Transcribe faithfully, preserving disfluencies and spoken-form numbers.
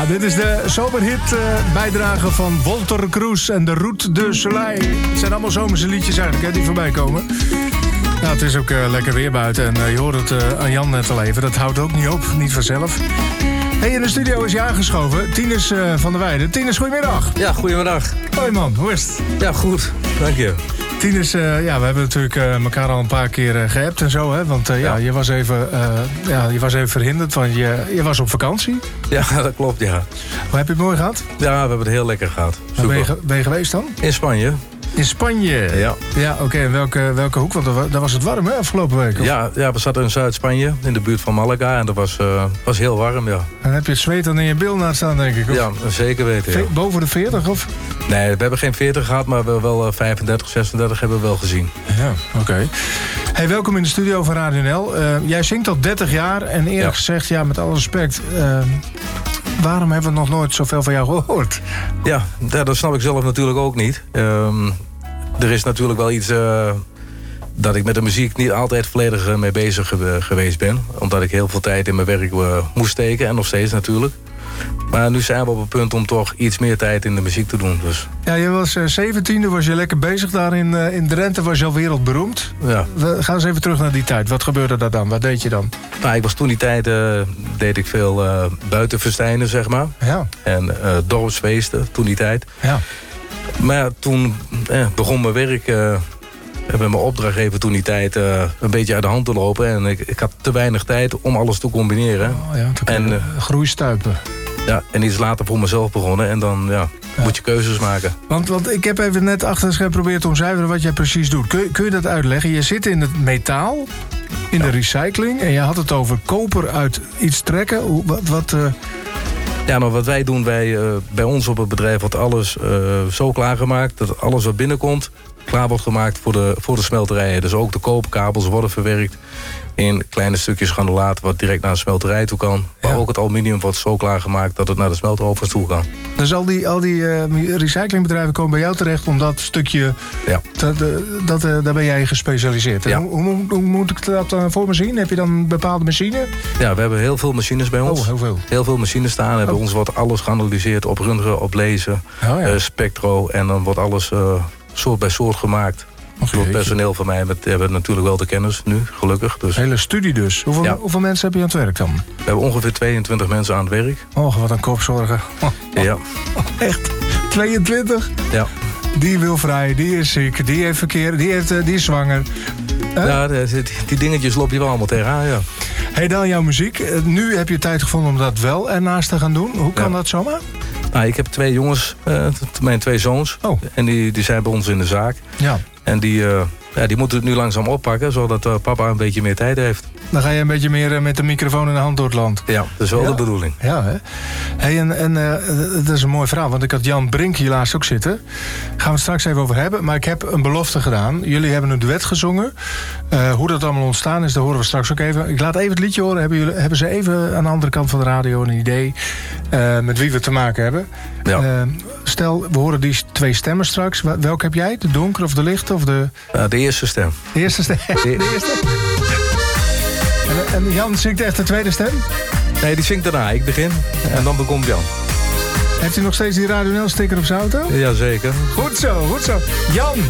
dit is de zomerhit uh, bijdrage van Walter Cruz en de Route de Soleil. Het zijn allemaal zomerse liedjes eigenlijk, hè, die voorbij komen. Nou, het is ook uh, lekker weer buiten en uh, je hoort het uh, aan Jan net al even. Dat houdt ook niet op, niet vanzelf. Hey, in de studio is je aangeschoven, Tinus uh, van der Weijden. Tinus, goedemiddag. Ja, goedemiddag. Hoi man, hoe is het? Ja, goed. Dank je. Tinus, uh, ja, we hebben natuurlijk uh, elkaar al een paar keer uh, geappt en zo, hè? Want uh, ja. ja, je was even, uh, ja, je was even verhinderd, want je, je was op vakantie. Ja, dat klopt, ja. Hoe heb je het mooi gehad? Ja, we hebben het heel lekker gehad. Waar ben je, ben je geweest dan? In Spanje. In Spanje? Ja. Ja, oké. Okay. En welke, welke hoek? Want daar was het warm, hè, afgelopen week? Of? Ja, ja, we zaten in Zuid-Spanje, in de buurt van Malaga. En dat was, uh, was heel warm, ja. En heb je het zweet dan in je bil naar staan, denk ik? Of? Ja, zeker weten, ja. Boven de veertig, of? Nee, we hebben geen veertig gehad, maar we hebben wel uh, vijfendertig, zesendertig hebben we wel gezien. Ja, oké. Okay. Hey, welkom in de studio van Radio N L. Uh, jij zingt al dertig jaar en eerlijk ja. gezegd, ja, met alle respect... Uh, waarom hebben we nog nooit zoveel van jou gehoord? Ja, dat snap ik zelf natuurlijk ook niet. Um, er is natuurlijk wel iets uh, dat ik met de muziek niet altijd volledig uh, mee bezig uh, geweest ben. Omdat ik heel veel tijd in mijn werk uh, moest steken en nog steeds natuurlijk. Maar nu zijn we op het punt om toch iets meer tijd in de muziek te doen. Dus. Ja, je was uh, zeventien, toen was je lekker bezig daar in, uh, in Drenthe, was je al wereldberoemd. Ja. We gaan eens even terug naar die tijd. Wat gebeurde daar dan? Wat deed je dan? Nou, ik was toen die tijd, uh, deed ik veel uh, buitenfestijnen, zeg maar. Ja. En uh, dorpsfeesten, toen die tijd. Ja. Maar toen eh, begon mijn werk... Uh, met mijn opdrachtgever toen die tijd uh, een beetje uit de hand te lopen. En ik, ik had te weinig tijd om alles te combineren. Oh, ja, en uh, groeistuipen. Ja, en iets later voor mezelf begonnen. En dan ja, ja. moet je keuzes maken. Want, want ik heb even net achter geprobeerd te omcijferen wat jij precies doet. Kun, kun je dat uitleggen? Je zit in het metaal, in ja. de recycling. En je had het over koper uit iets trekken. Hoe, wat... wat uh... Ja, nou wat wij doen, wij, uh, bij ons op het bedrijf wordt alles uh, zo klaargemaakt... dat alles wat binnenkomt klaar wordt gemaakt voor de, voor de smelterijen. Dus ook de koperkabels worden verwerkt in kleine stukjes granulaat... wat direct naar de smelterij toe kan. Maar ja. ook het aluminium wordt zo klaargemaakt dat het naar de smelterovens toe kan. Dus al die, al die uh, recyclingbedrijven komen bij jou terecht om dat stukje... Ja. Dat, dat, uh, daar ben jij gespecialiseerd. Ja. Hoe, hoe, hoe moet ik dat uh, voor me zien? Heb je dan een bepaalde machine? Ja, we hebben heel veel machines bij ons. Oh, heel veel. Heel veel machines staan. En bij oh. ons wordt alles geanalyseerd op röntgen, op laser, oh, ja. uh, spectro. En dan wordt alles... Uh, soort bij soort gemaakt. Okay, door het personeel van mij met, hebben natuurlijk wel de kennis nu, gelukkig. Dus. Hele studie dus. Hoeveel, ja. hoeveel mensen heb je aan het werk dan? We hebben ongeveer tweeëntwintig mensen aan het werk. Oh, wat een kopzorgen. Oh, oh. Ja. Oh, echt? tweeëntwintig? Ja. Die wil vrij, die is ziek, die heeft verkeer, die, heeft, uh, die is zwanger. Huh? Ja, die, die dingetjes loop je wel allemaal tegenaan, ja. Hey, dan jouw muziek. Uh, nu heb je tijd gevonden om dat wel ernaast te gaan doen. Hoe kan ja. dat zomaar? Nou, ik heb twee jongens, uh, mijn twee zoons. Oh. En die, die zijn bij ons in de zaak. Ja. En die, uh, ja, die moeten het nu langzaam oppakken, zodat uh, papa een beetje meer tijd heeft. Dan ga je een beetje meer uh, met de microfoon in de hand door het land. Ja, dat is wel ja. de bedoeling. Ja, hè? Hey, en, en uh, dat is een mooi verhaal, want ik had Jan Brink hier laatst ook zitten. Daar gaan we het straks even over hebben. Maar ik heb een belofte gedaan. Jullie hebben een duet gezongen. Uh, hoe dat allemaal ontstaan is, dat horen we straks ook even. Ik laat even het liedje horen. Hebben, jullie, hebben ze even aan de andere kant van de radio een idee uh, met wie we te maken hebben? Ja. Uh, stel, we horen die twee stemmen straks. Welke heb jij? De donkere of de lichte? Of de... Uh, de eerste stem. De eerste stem? De, de eerste? En, en Jan zingt echt de tweede stem? Nee, die zingt daarna. Ik begin ja. en dan komt Jan. Heeft u nog steeds die Radio N L sticker op zijn auto? Jazeker. Goed zo, goed zo. Jan!